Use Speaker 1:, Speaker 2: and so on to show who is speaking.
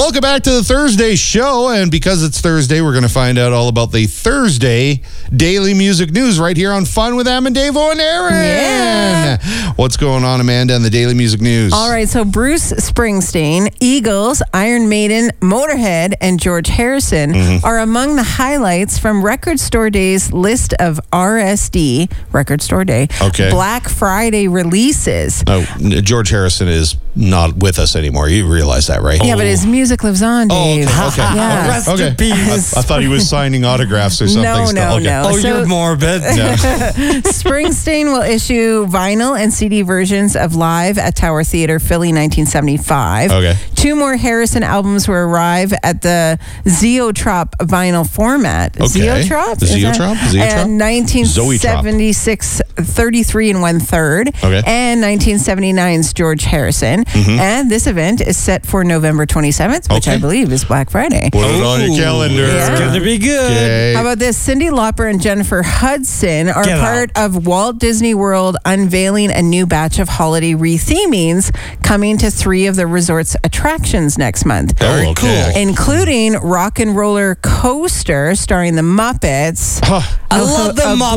Speaker 1: Welcome back to the Thursday show. And because it's Thursday, we're going to find out all about the Thursday Daily Music News right here on Fun with Am and Davo and Aaron.
Speaker 2: Yeah.
Speaker 1: What's going on, Amanda, in the Daily Music News?
Speaker 2: All right, so Bruce Springsteen, Eagles, Iron Maiden, Motorhead, and George Harrison are among the highlights from Record Store Day's list of RSD, Record Store Day, Black Friday releases.
Speaker 1: Oh, George Harrison is not with us anymore. You realize that, right?
Speaker 2: Yeah, but his music lives on, Dave.
Speaker 1: Okay.
Speaker 2: Yeah.
Speaker 3: Rest in peace.
Speaker 1: I thought he was signing autographs or something.
Speaker 2: No.
Speaker 3: Oh,
Speaker 2: So-
Speaker 3: you're morbid.
Speaker 2: Springsteen will issue vinyl and CD versions of Live at Tower Theater, Philly, 1975.
Speaker 1: Okay.
Speaker 2: 2 more Harrison albums will arrive at the Zeotrop vinyl format. Zeotrop?
Speaker 1: The
Speaker 2: Is that-
Speaker 1: Zeotrop?
Speaker 2: And 1976, 33 1/3.
Speaker 1: Okay.
Speaker 2: And 1979's George Harrison. And this event is set for November 27th, which I believe is Black Friday.
Speaker 1: Put it on your calendar.
Speaker 2: Yeah.
Speaker 3: It's gonna be good.
Speaker 1: Okay.
Speaker 2: How about this? Cyndi Lauper and Jennifer Hudson are
Speaker 3: Get
Speaker 2: part of Walt Disney World unveiling a new batch of holiday rethemings coming to 3 of the resort's attractions next month.
Speaker 1: Very cool.
Speaker 2: Including Rock and Roller Coaster starring the Muppets.
Speaker 3: I love the Muppets.